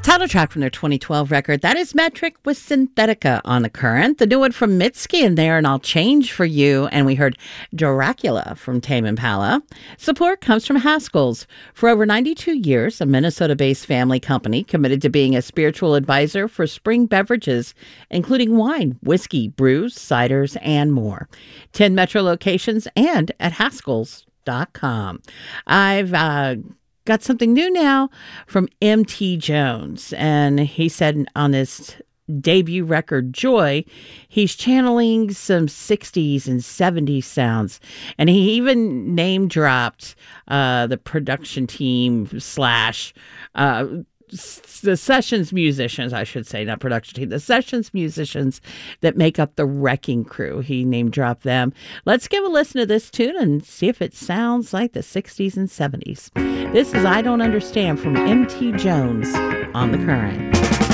Title track from their 2012 record, that is Metric with Synthetica on the Current. The new one from Mitski in there, and I'll Change for You. And we heard Dracula from Tame Impala. Support comes from Haskell's. For over 92 years, a Minnesota-based family company committed to being a spiritual advisor for spring beverages, including wine, whiskey, brews, ciders, and more. 10 Metro locations and at Haskells.com. I've got something new now from M.T. Jones, and he said on his debut record, Joy, he's channeling some 60s and 70s sounds, and he even name-dropped the production team slash the sessions musicians, I should say, not production team, the sessions musicians that make up the Wrecking Crew. He name-dropped them. Let's give a listen to this tune and see if it sounds like the 60s and 70s. This is I Don't Understand from M.T. Jones on the Current.